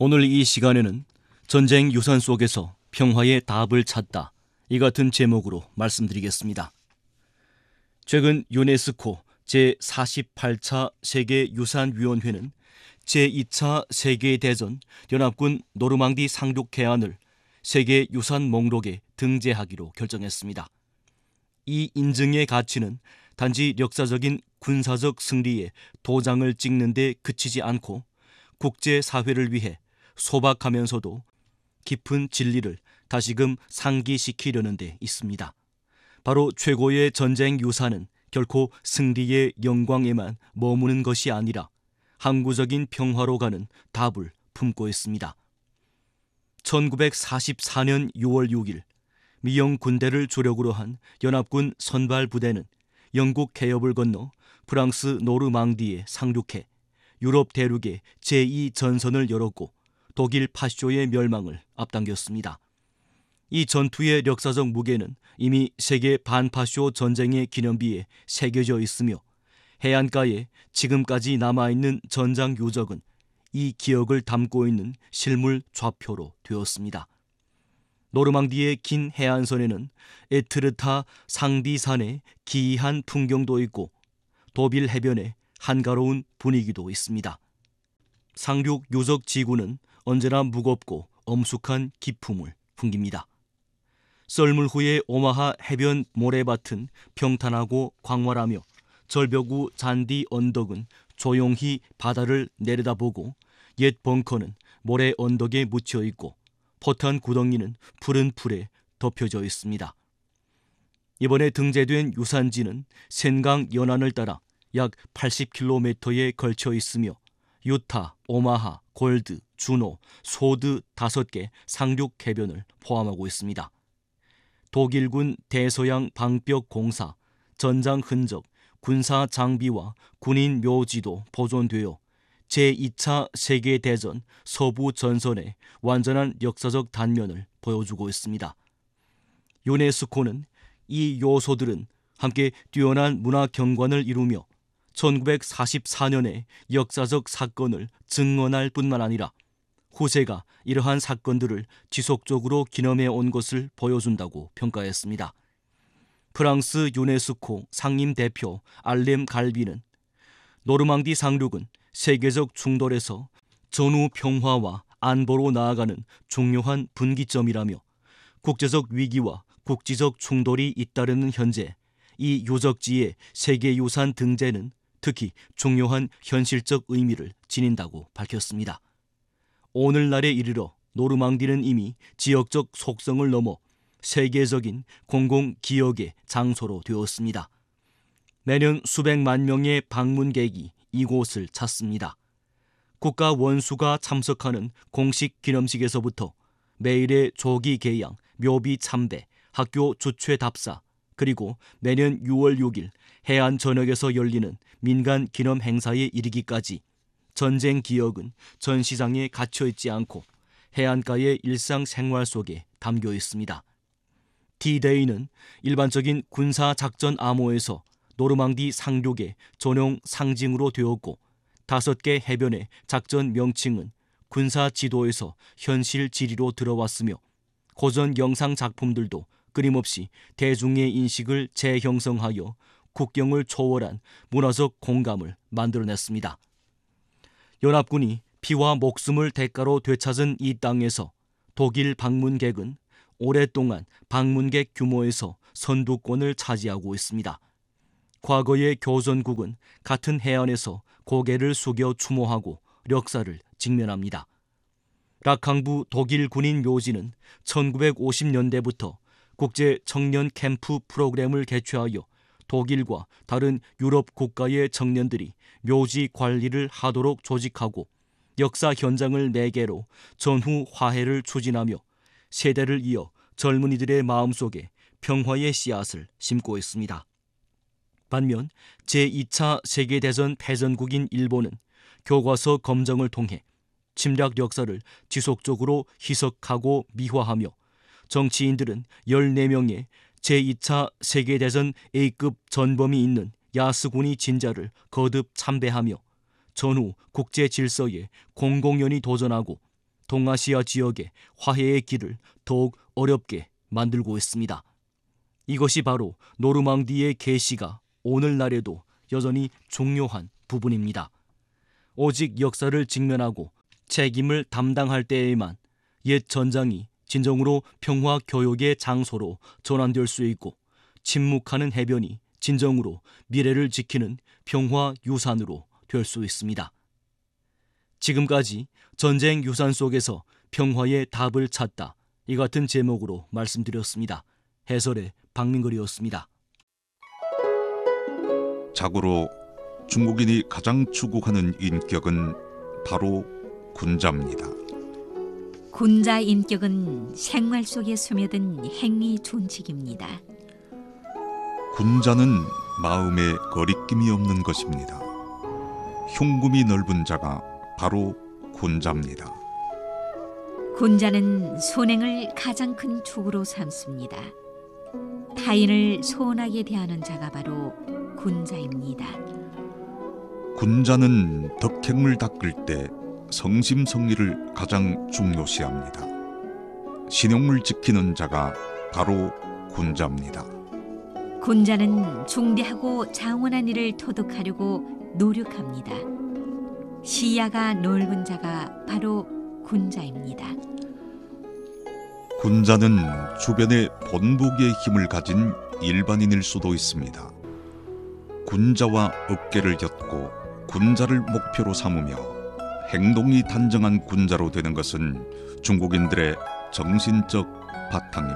오늘 이 시간에는 전쟁 유산 속에서 평화의 답을 찾다, 이 같은 제목으로 말씀드리겠습니다. 최근 유네스코 제48차 세계유산위원회는 제2차 세계대전 연합군 노르망디 상륙 해안을 세계유산 목록에 등재하기로 결정했습니다. 이 인증의 가치는 단지 역사적인 군사적 승리에 도장을 찍는 데 그치지 않고 국제사회를 위해 소박하면서도 깊은 진리를 다시금 상기시키려는 데 있습니다. 바로 최고의 전쟁 유산은 결코 승리의 영광에만 머무는 것이 아니라 항구적인 평화로 가는 답을 품고 있습니다. 1944년 6월 6일 미영 군대를 주력으로 한 연합군 선발 부대는 영국 해협을 건너 프랑스 노르망디에 상륙해 유럽 대륙의 제2전선을 열었고 독일 파쇼의 멸망을 앞당겼습니다. 이 전투의 역사적 무게는 이미 세계 반파쇼 전쟁의 기념비에 새겨져 있으며 해안가에 지금까지 남아있는 전장 유적은 이 기억을 담고 있는 실물 좌표로 되었습니다. 노르망디의 긴 해안선에는 에트르타 상디산의 기이한 풍경도 있고 도빌 해변에 한가로운 분위기도 있습니다. 상륙 유적 지구는 언제나 무겁고 엄숙한 기품을 풍깁니다. 썰물 후의 오마하 해변 모래밭은 평탄하고 광활하며 절벽우 잔디 언덕은 조용히 바다를 내려다보고 옛 벙커는 모래 언덕에 묻혀 있고 포탄 구덩이는 푸른 풀에 덮여져 있습니다. 이번에 등재된 유산지는 센강 연안을 따라 약 80km에 걸쳐 있으며 유타, 오마하, 골드, 주노, 소드 5개 상륙 해변을 포함하고 있습니다. 독일군 대서양 방벽 공사, 전장 흔적, 군사 장비와 군인 묘지도 보존되어 제2차 세계대전 서부 전선의 완전한 역사적 단면을 보여주고 있습니다. 유네스코는 이 요소들은 함께 뛰어난 문화 경관을 이루며 1944년의 역사적 사건을 증언할 뿐만 아니라 후세가 이러한 사건들을 지속적으로 기념해 온 것을 보여준다고 평가했습니다. 프랑스 유네스코 상임대표 알렘 갈비는 노르망디 상륙은 세계적 충돌에서 전후 평화와 안보로 나아가는 중요한 분기점이라며 국제적 위기와 국지적 충돌이 잇따르는 현재 이 유적지의 세계유산 등재는 특히 중요한 현실적 의미를 지닌다고 밝혔습니다. 오늘날에 이르러 노르망디는 이미 지역적 속성을 넘어 세계적인 공공기억의 장소로 되었습니다. 매년 수백만 명의 방문객이 이곳을 찾습니다. 국가 원수가 참석하는 공식 기념식에서부터 매일의 조기 개양, 묘비 참배, 학교 주최 답사, 그리고 매년 6월 6일 해안 전역에서 열리는 민간 기념 행사에 이르기까지 전쟁 기억은 전시장에 갇혀있지 않고 해안가의 일상생활 속에 담겨 있습니다. D-Day는 일반적인 군사작전 암호에서 노르망디 상륙의 전용 상징으로 되었고 5개 해변의 작전 명칭은 군사 지도에서 현실 지리로 들어왔으며 고전 영상 작품들도 끊임없이 대중의 인식을 재형성하여 국경을 초월한 문화적 공감을 만들어냈습니다. 연합군이 피와 목숨을 대가로 되찾은 이 땅에서 독일 방문객은 오랫동안 방문객 규모에서 선두권을 차지하고 있습니다. 과거의 교전국은 같은 해안에서 고개를 숙여 추모하고 역사를 직면합니다. 락항부 독일 군인 묘지는 1950년대부터 국제 청년 캠프 프로그램을 개최하여 독일과 다른 유럽 국가의 청년들이 묘지 관리를 하도록 조직하고 역사 현장을 매개로 전후 화해를 추진하며 세대를 이어 젊은이들의 마음속에 평화의 씨앗을 심고 있습니다. 반면 제2차 세계대전 패전국인 일본은 교과서 검정을 통해 침략 역사를 지속적으로 희석하고 미화하며 정치인들은 14명의 제2차 세계대전 A급 전범이 있는 야스구니 진자를 거듭 참배하며 전후 국제 질서에 공공연히 도전하고 동아시아 지역의 화해의 길을 더욱 어렵게 만들고 있습니다. 이것이 바로 노르망디의 계시가 오늘날에도 여전히 중요한 부분입니다. 오직 역사를 직면하고 책임을 담당할 때에만 옛 전장이 진정으로 평화 교역의 장소로 전환될 수 있고, 침묵하는 해변이 진정으로 미래를 지키는 평화 유산으로 될 수 있습니다. 지금까지 전쟁 유산 속에서 평화의 답을 찾다, 이 같은 제목으로 말씀드렸습니다. 해설의 박민걸이었습니다. 자고로 중국인이 가장 추구하는 인격은 바로 군자입니다. 군자 인격은 생활 속에 스며든 행위 준칙입니다. 군자는 마음에 거리낌이 없는 것입니다. 흉금이 넓은 자가 바로 군자입니다. 군자는 선행을 가장 큰 축으로 삼습니다. 타인을 소원하게 대하는 자가 바로 군자입니다. 군자는 덕행을 닦을 때 성심성의를 가장 중요시합니다. 신용을 지키는 자가 바로 군자입니다. 군자는 중대하고 장원한 일을 토득하려고 노력합니다. 시야가 넓은 자가 바로 군자입니다. 군자는 주변에 본보기의 힘을 가진 일반인일 수도 있습니다. 군자와 어깨를 엮고 군자를 목표로 삼으며 행동이 단정한 군자로 되는 것은 중국인들의 정신적 바탕입니다.